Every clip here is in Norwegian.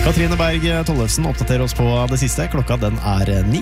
Katrine Berg Tollefsen oppdaterer oss på det siste. Klokka den 9.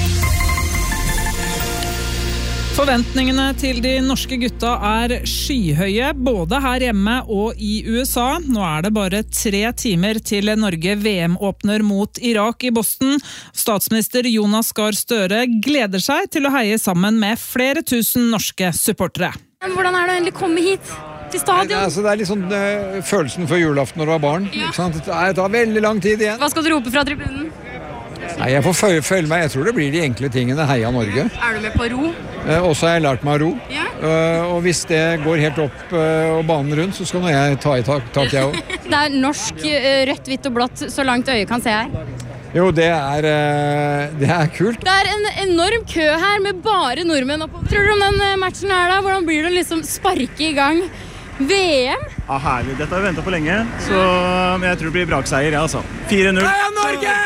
Forventningene til de norske gutta skyhøye, både her hjemme og i USA. Nå det bare 3 timer til Norge VM åpner mot Irak i Boston. Statsminister Jonas Gahr Støre gleder seg til å heie sammen med flere tusen norske supportere. Hvordan det å endelig komme hit til stadion? Altså, det litt sånn følelsen for julaften når du var barn. Ja. Ikke sant? Det tar veldig lang tid igjen. Hva skal du rope fra tribunen? Nei, jeg får følge meg. Jeg tror det blir de enkle tingene. Heia Norge. Du med på ro? Også har jeg lært meg å ro. Ja. Og hvis det går helt opp og banen rundt, så skal nå jeg ta i tak jeg også. Det norsk, rødt, hvitt og blått, så langt øyet kan se her. Jo, det kult. Det en enorm kø her med bare nordmenn oppe. Tror du om den matchen da? Hvordan blir det å liksom sparke i gang VM? Ja, herlig. Dette har vi ventet på lenge, så jeg tror det blir brakseier, ja, altså. 4-0. Heia Norge!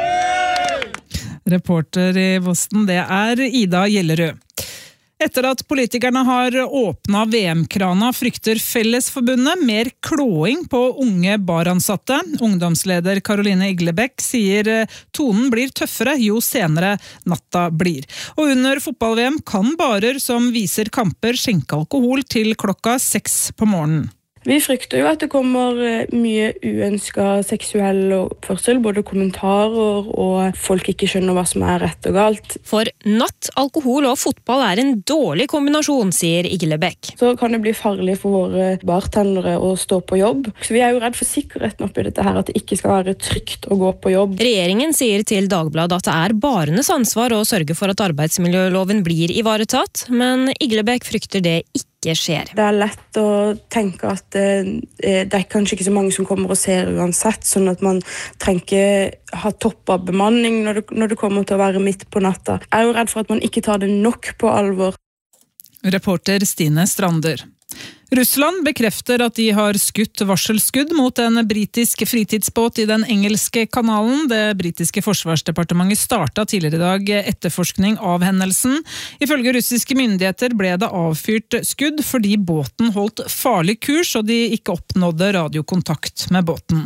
Reporter i Boston, det Ida Gjellerød. Etter at politikerne har åpnet VM-krana, frykter Fellesforbundet mer klåing på unge baransatte. Ungdomsleder Caroline Iglebekk sier tonen blir tøffere jo senere natta blir. Og under fotball-VM kan barer som viser kamper skjenke alkohol til klokka 6 på morgenen. Vi frykter jo at det kommer mye uønsket seksuell oppførsel, både kommentarer og folk ikke skjønner hva som rett og galt. For natt, alkohol og fotball en dårlig kombinasjon, sier Iglebekk. Så kan det bli farlig for våre bartendere å stå på jobb. Så vi jo redd for sikkerheten oppi dette her, at det ikke skal være trygt å gå på jobb. Regjeringen sier til Dagbladet at det barenes ansvar å sørge for at arbeidsmiljøloven blir ivaretatt, men Iglebekk frykter det ikke skjer. Det lett å tenke at det kanskje ikke så mange som kommer og ser uansett, sånn at man trenger ha toppet bemanning når det kommer til å være midt på natta. Jeg jo redd for at man ikke tar det nok på alvor. Reporter Stine Strander. Russland bekrefter at de har skutt varselskudd mot en britisk fritidsbåt i den engelske kanalen. Det britiske forsvarsdepartementet startet tidligere i dag etterforskning av hendelsen. Ifølge russiske myndigheter ble det avfyrt skudd fordi båten holdt farlig kurs og de ikke oppnådde radiokontakt med båten.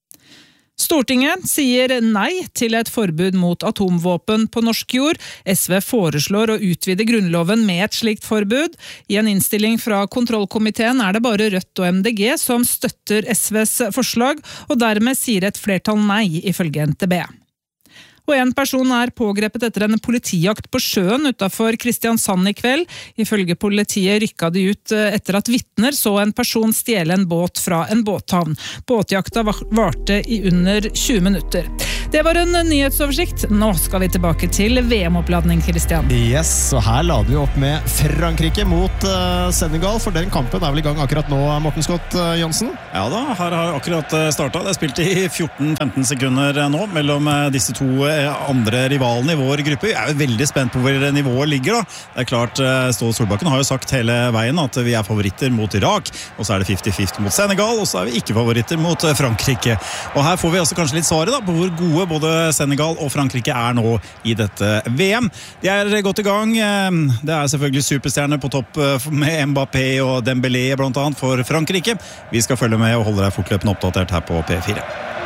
Stortinget sier nei til et forbud mot atomvåpen på norsk jord. SV foreslår å utvide grunnloven med et slikt forbud. I en innstilling fra kontrollkomiteen det bare Rødt og MDG som støtter SVs forslag, og dermed sier et flertall nei, ifølge NTB. Og en person pågrepet etter en politijakt på sjøen utenfor Kristiansand i kveld. Ifølge politiet rykket de ut etter at vitner så en person stjele en båt fra en båthavn. Båtjakta varte i under 20 minutter. Det var en nyhetsoversikt. Nå skal vi tilbake til VM-oppladning, Christian. Yes, og her lader vi opp med Frankrike mot Senegal, for den kampen vel i gang akkurat nå, Morten Scott Jonsen? Ja da, her har akkurat startet. Det spilt i 14-15 sekunder nå mellom disse to andre rivalene i vår gruppe. Vi jo veldig spent på hvor nivået ligger da. Det klart, Ståle Solbakken har jo sagt hele veien at vi favoritter mot Irak, og så det 50-50 mot Senegal, og så vi ikke favoritter mot Frankrike. Og her får vi også kanskje litt svaret da, på hvor gode både Senegal og Frankrike nå i dette VM. De godt i gang. Det selvfølgelig superstjerner på topp med Mbappé og Dembélé blant annet for Frankrike. Vi skal følge med og holde deg fortløpende oppdatert her på P4.